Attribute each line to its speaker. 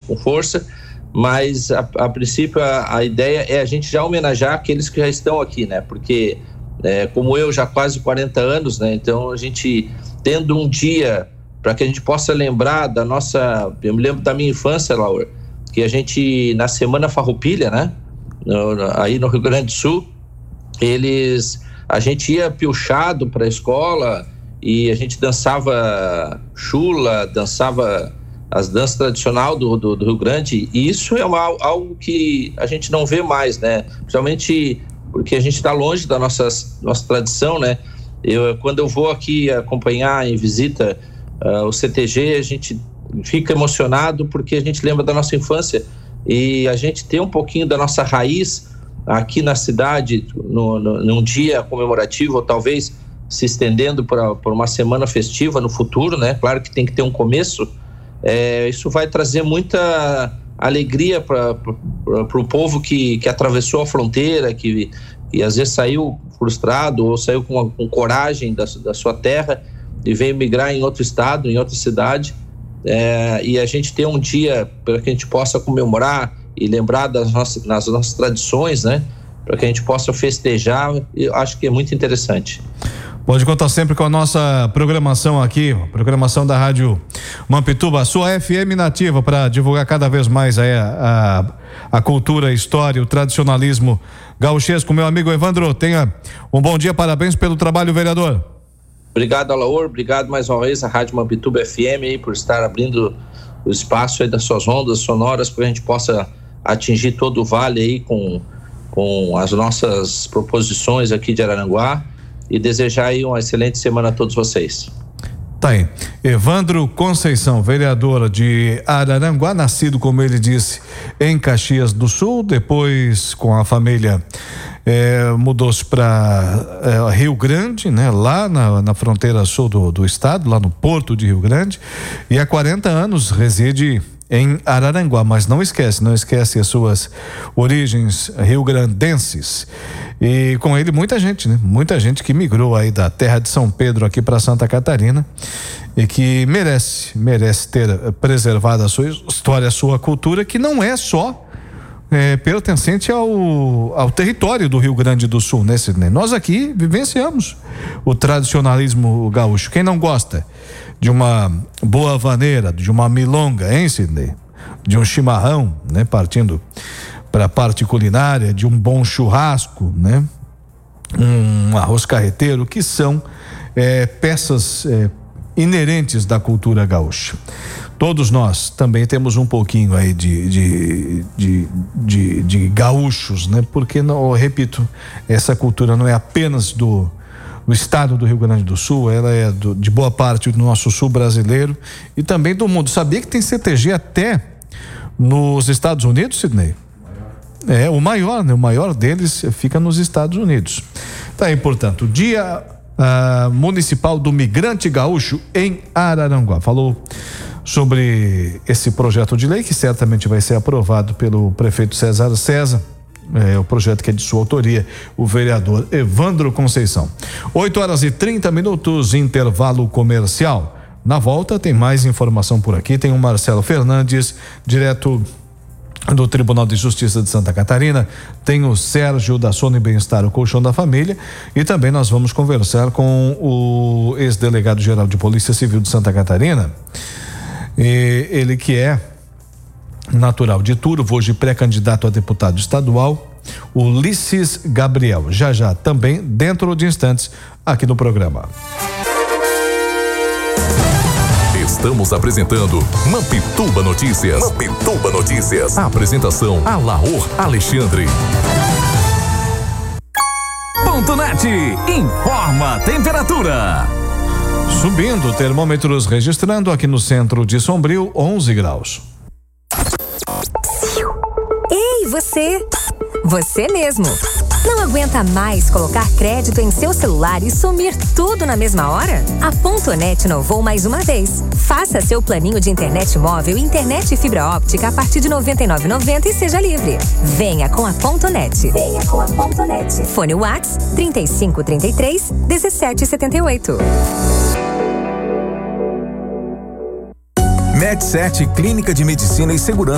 Speaker 1: com força, mas a princípio a ideia é a gente já homenagear aqueles que já estão aqui, né? Porque como eu já quase 40 anos, né? Então a gente tendo um dia para que a gente possa lembrar da nossa... Eu me lembro da minha infância, Laura, que a gente, na Semana Farroupilha, né? Aí no Rio Grande do Sul, a gente ia piochado para a escola e a gente dançava chula, dançava as danças tradicionais do Rio Grande, e isso é algo que a gente não vê mais, né? Principalmente porque a gente está longe da nossa tradição, né? Quando eu vou aqui acompanhar em visita o CTG, a gente fica emocionado porque a gente lembra da nossa infância e a gente tem um pouquinho da nossa raiz aqui na cidade num dia comemorativo, ou talvez se estendendo por uma semana festiva no futuro, né? Claro que tem que ter um começo. Isso vai trazer muita alegria para o povo que atravessou a fronteira, que às vezes saiu frustrado ou saiu com coragem da sua terra e veio migrar em outro estado, em outra cidade, e a gente ter um dia para que a gente possa comemorar e lembrar das nossas tradições, né? Para que a gente possa festejar, eu acho que é muito interessante.
Speaker 2: Pode contar sempre com a nossa programação aqui, programação da Rádio Mampituba, a sua FM nativa, para divulgar cada vez mais a cultura, a história, o tradicionalismo gauchesco. Meu amigo Evandro, tenha um bom dia, parabéns pelo trabalho, vereador.
Speaker 1: Obrigado, Alaor, obrigado mais uma vez à Rádio Mampituba FM aí por estar abrindo o espaço aí das suas ondas sonoras para a gente possa atingir todo o vale aí com as nossas proposições aqui de Araranguá. E desejar aí uma excelente semana a todos vocês.
Speaker 2: Tá aí. Evandro Conceição, vereador de Araranguá, nascido, como ele disse, em Caxias do Sul, depois com a família mudou-se para Rio Grande, né? Lá na fronteira sul do estado, lá no Porto de Rio Grande, e há 40 anos reside em Araranguá, mas não esquece as suas origens rio-grandenses. E com ele muita gente, né? Muita gente que migrou aí da terra de São Pedro aqui para Santa Catarina e que merece ter preservado a sua história, a sua cultura, que não é só pertencente ao território do Rio Grande do Sul, né, Sidney? Nós aqui vivenciamos o tradicionalismo gaúcho. Quem não gosta de uma boa vaneira, de uma milonga, hein, Sidney? De um chimarrão, né? Partindo para a parte culinária, de um bom churrasco, né? Um arroz carreteiro, que são peças inerentes da cultura gaúcha. Todos nós também temos um pouquinho aí de gaúchos, né? Porque, não, repito, essa cultura não é apenas do estado do Rio Grande do Sul, ela é de boa parte do nosso sul brasileiro e também do mundo. Sabia que tem CTG até nos Estados Unidos, Sidney? O maior, né? O maior deles fica nos Estados Unidos. Tá aí, portanto, Dia Municipal do Migrante Gaúcho em Araranguá. Falou sobre esse projeto de lei que certamente vai ser aprovado pelo prefeito César, o projeto que é de sua autoria, o vereador Evandro Conceição. 8h30, intervalo comercial. Na volta tem mais informação por aqui, tem o Marcelo Fernandes, direto do Tribunal de Justiça de Santa Catarina, tem o Sérgio da Sono e Bem-Estar, o Colchão da Família, e também nós vamos conversar com o ex-delegado-geral de Polícia Civil de Santa Catarina, ele que é natural de Turvo, hoje pré-candidato a deputado estadual, Ulisses Gabriel. Já também, dentro de instantes, aqui no programa.
Speaker 3: Estamos apresentando Mampituba Notícias. Mampituba Notícias. A apresentação: Alaor Alexandre.
Speaker 4: .net informa a temperatura.
Speaker 2: Subindo, termômetros registrando aqui no centro de Sombrio 11 graus.
Speaker 5: Ei, você mesmo. Não aguenta mais colocar crédito em seu celular e sumir tudo na mesma hora? A .net inovou mais uma vez. Faça seu planinho de internet móvel e internet fibra óptica a partir de R$ 99,90 e seja livre. Venha com a .net. Fone WhatsApp 3533 1778.
Speaker 3: Med7 Clínica de Medicina e Segurança